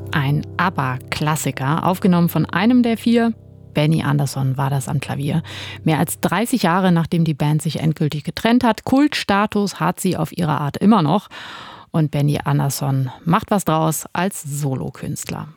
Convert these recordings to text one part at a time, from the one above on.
Ein ABBA-Klassiker, aufgenommen von einem der vier. Benny Andersson war das am Klavier. Mehr als 30 Jahre nachdem die Band sich endgültig getrennt hat. Kultstatus hat sie auf ihre Art immer noch. Und Benny Andersson macht was draus als Solokünstler.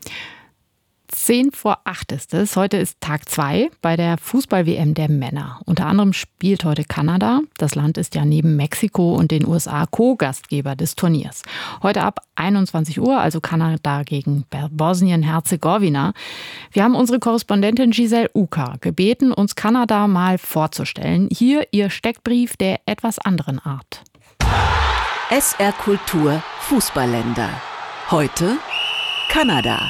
7:50 ist es. Heute ist Tag 2 bei der Fußball-WM der Männer. Unter anderem spielt heute Kanada. Das Land ist ja neben Mexiko und den USA Co-Gastgeber des Turniers. Heute ab 21 Uhr, also Kanada gegen Bosnien-Herzegowina. Wir haben unsere Korrespondentin Giselle Uka gebeten, uns Kanada mal vorzustellen. Hier ihr Steckbrief der etwas anderen Art. SR Kultur Fußballländer. Heute Kanada.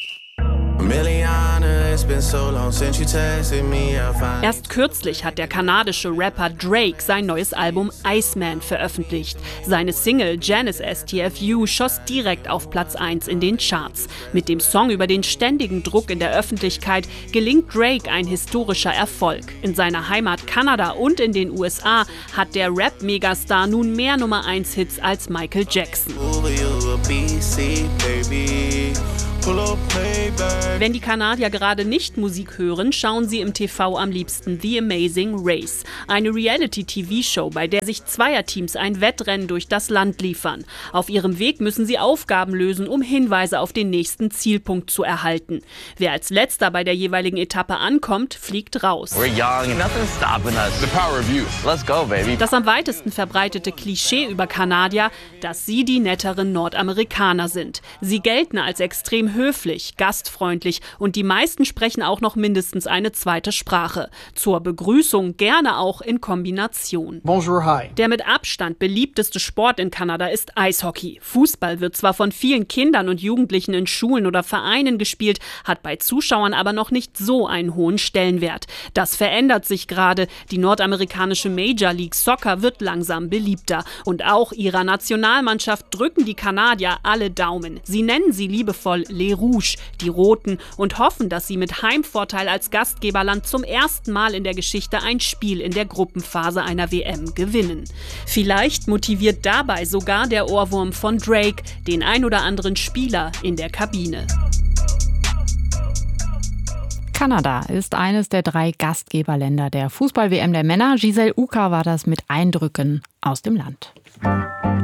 Erst kürzlich hat der kanadische Rapper Drake sein neues Album Iceman veröffentlicht. Seine Single Janice STFU schoss direkt auf Platz 1 in den Charts. Mit dem Song über den ständigen Druck in der Öffentlichkeit gelingt Drake ein historischer Erfolg. In seiner Heimat Kanada und in den USA hat der Rap-Megastar nun mehr Nummer-1-Hits als Michael Jackson. Wenn die Kanadier gerade nicht Musik hören, schauen sie im TV am liebsten The Amazing Race. Eine Reality-TV-Show, bei der sich Zweierteams ein Wettrennen durch das Land liefern. Auf ihrem Weg müssen sie Aufgaben lösen, um Hinweise auf den nächsten Zielpunkt zu erhalten. Wer als Letzter bei der jeweiligen Etappe ankommt, fliegt raus. Das am weitesten verbreitete Klischee über Kanadier, dass sie die netteren Nordamerikaner sind. Sie gelten als extrem höflich, gastfreundlich und die meisten sprechen auch noch mindestens eine zweite Sprache. Zur Begrüßung gerne auch in Kombination. Bonjour, hi. Der mit Abstand beliebteste Sport in Kanada ist Eishockey. Fußball wird zwar von vielen Kindern und Jugendlichen in Schulen oder Vereinen gespielt, hat bei Zuschauern aber noch nicht so einen hohen Stellenwert. Das verändert sich gerade. Die nordamerikanische Major League Soccer wird langsam beliebter. Und auch ihrer Nationalmannschaft drücken die Kanadier alle Daumen. Sie nennen sie liebevoll Les Rouges, die Roten, und hoffen, dass sie mit Heimvorteil als Gastgeberland zum ersten Mal in der Geschichte ein Spiel in der Gruppenphase einer WM gewinnen. Vielleicht motiviert dabei sogar der Ohrwurm von Drake den ein oder anderen Spieler in der Kabine. Kanada ist eines der 3 Gastgeberländer der Fußball-WM der Männer. Giselle Uka war das mit Eindrücken aus dem Land.